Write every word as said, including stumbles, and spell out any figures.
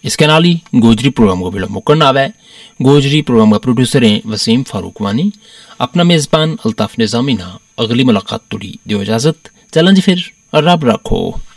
इसके नाल ही गोजरी प्रोग्राम को बेड़ा मुकन आवे। गोजरी प्रोग्राम का प्रोड्यूसर हैं वसीम फारूक वानी। अपना मेजबान अल्ताफ निजामी ना अगली मुलाकात तोड़ी दियो इजाजत। चलन जी फिर रब रखो।